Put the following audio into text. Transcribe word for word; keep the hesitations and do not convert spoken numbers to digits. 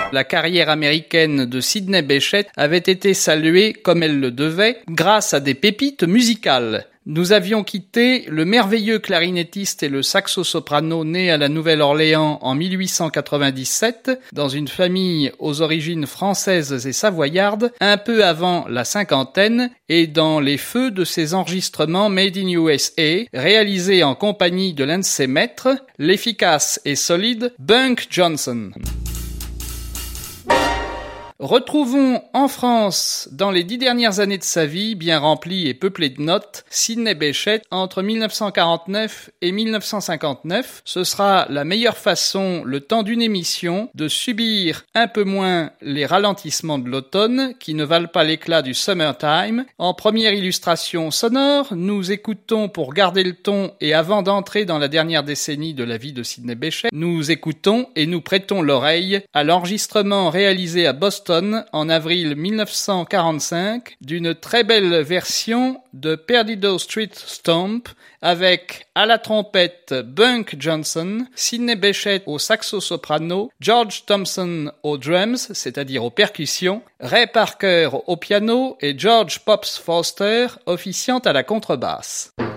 La carrière américaine de Sidney Bechet avait été saluée comme elle le devait grâce à des pépites musicales. Nous avions quitté le merveilleux clarinettiste et le saxo-soprano né à la Nouvelle-Orléans en mille huit cent quatre-vingt-dix-sept, dans une famille aux origines françaises et savoyardes, un peu avant la cinquantaine, et dans les feux de ses enregistrements Made in U S A, réalisés en compagnie de l'un de ses maîtres, l'efficace et solide Bunk Johnson. Retrouvons en France, dans les dix dernières années de sa vie, bien remplies et peuplées de notes, Sidney Bechet entre mille neuf cent quarante-neuf et mille neuf cent cinquante-neuf. Ce sera la meilleure façon, le temps d'une émission, de subir un peu moins les ralentissements de l'automne, qui ne valent pas l'éclat du summertime. En première illustration sonore, nous écoutons, pour garder le ton et avant d'entrer dans la dernière décennie de la vie de Sidney Bechet, nous écoutons et nous prêtons l'oreille à l'enregistrement réalisé à Boston en avril mille neuf cent quarante-cinq d'une très belle version de Perdido Street Stomp avec à la trompette Bunk Johnson, Sidney Bechet au saxo-soprano, George Thompson aux drums, c'est-à-dire aux percussions, Ray Parker au piano et George Pops Foster officiant à la contrebasse.